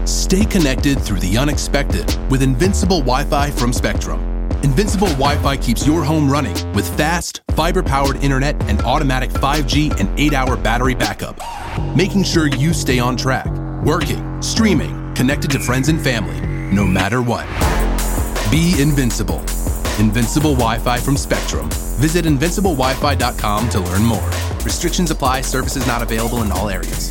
Stay connected through the unexpected with Invincible Wi-Fi from Spectrum. Invincible Wi-Fi keeps your home running with fast, fiber-powered internet and automatic 5G and 8-hour battery backup, making sure you stay on track, working, streaming, connected to friends and family, no matter what. Be invincible. Invincible Wi-Fi from Spectrum. Visit invinciblewifi.com to learn more. Restrictions apply. Services not available in all areas.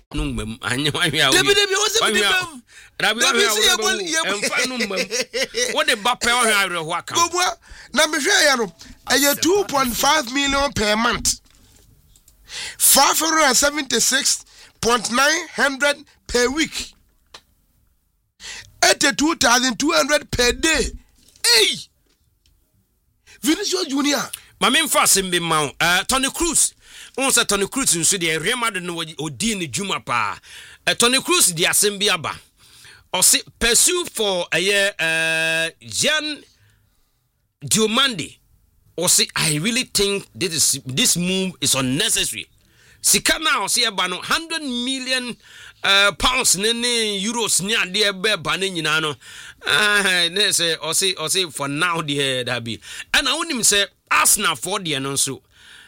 $2.5 million per month. 576,900 per week. 82,200 per day. Hey! Vinicius Junior. My main fast in Bimau. Tony Cruz. On sa Tony Cruz nso de Real Madrid no odi ne djuma pa. Tony Cruz di assembly aba. Or say pursue for a year Jan Diomande. Or say I really think this move is unnecessary. Sika now say aba no 100 million pounds ne euros ni ade be ba ne nyina no. Ne say or say for now the that be. And I want him say Arsenal for the no so.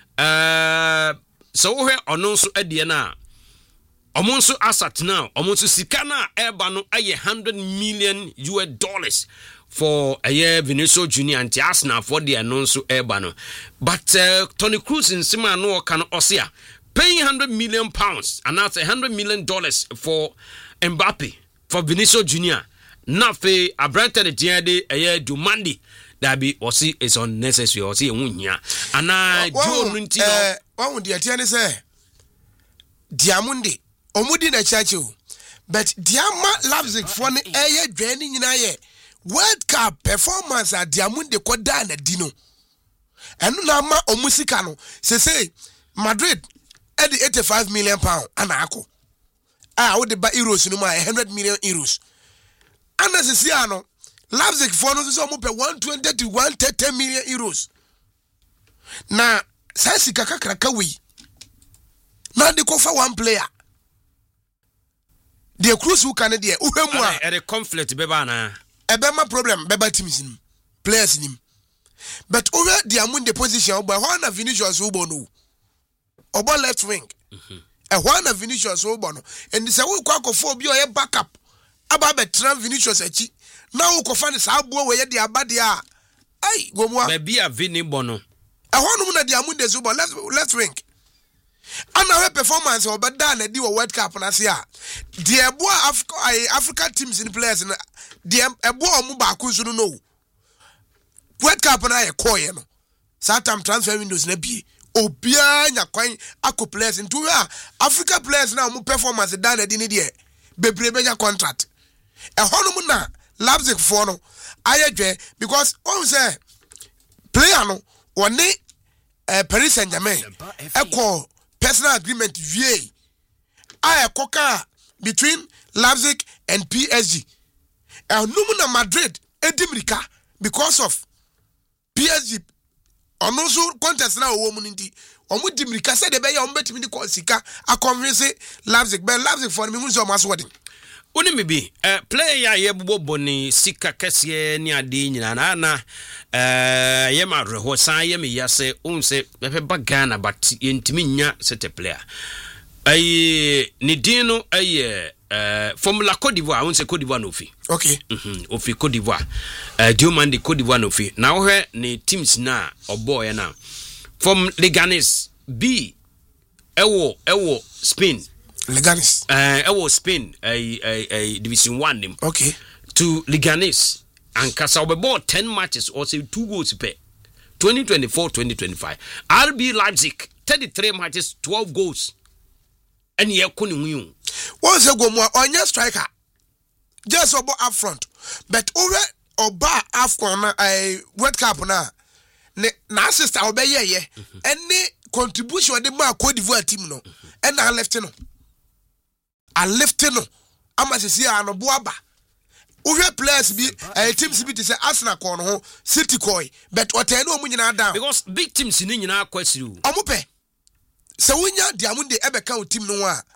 So we ono so ade na omo so asset now omo so sika na eba no aye $100 million for a year Vinicius Junior and Arsenal for the no so eba no. But Tony Cruz in Sima no can osia paying £100 million and that's $100 million for Mbappe for Vinicius Junior. Nafe abrante de tiade a year Dumandi that be osi is unnecessary osi enwunya and I do nti one would the attorney say Diamundi omudi na church but Diama Leipzig for the air draining in aye World Cup performance at Diamundi koda na dino and na ma omusikano say Madrid at the £85 million anako would buy euros no my €100 million and as Siano Leipzig for no so mo pe 120 to 130 million euros na sasi kakaka we na de ko fa one player the Cruz who can there uhemu a the conflict beba na ebema problem beba teams nim players nim but over the amun the position but one of Vinicius Ubo no obo left wing one of Vinicius Ubo no and say we kwa kofo obi o ye backup aba betra Vinicius achi na wo kofa ne sa abo we ye de abade a ai gomwa be bia Vini bono ehonu na dia mu de so but let's wing ana we performance o beda na di World Cup na se a de ebo Africa teams in players na de ebo o mu ba ko so no World Cup na ye koye no satam transfer windows na bie obia nya kwan akọ players into Africa players na mu performance da na di ne de bebrebe nya contract ehonu na Leipzig for no ayedwe because on say player no one Paris Saint-Germain equal personal agreement VA I koka between Leipzig and PSG and numuna Madrid edimrika because of PSG on also contest na woman ndi omu dimrika said the be ya ombetimi di sika a convince Leipzig but Leipzig for me munzo maso wedding Oni mibi player ye bobo ni sika kese ni ade nyina na ye ma reho san ye me yase unse be ba Ghana but yentimi nya set player ni dino Formula Côte d'Ivoire unse Côte d'Ivoire no fi okay ofi Côte d'Ivoire Diomande Côte d'Ivoire no fi na wo ni teams na oboy na from Leganes B ewo Spain Leganes ewo Spain Division 1 nim okay to Leganes and Casa obebo 10 matches or say 2 goals per 2024-2025 RB Leipzig 33 matches 12 goals and ye kuni mu once go mo onye striker just obo up front but over oba afcon na World Cup na assist obeye ye any contribution de ma Côte d'Ivoire team no and I left no ama sisi anobo aba Uwe players be teams be to say Arsenal kon ho City koi but oten no mu nyina down because big teams ni nyina kwasiru omupe se wonya dia mu de ebeka o team no a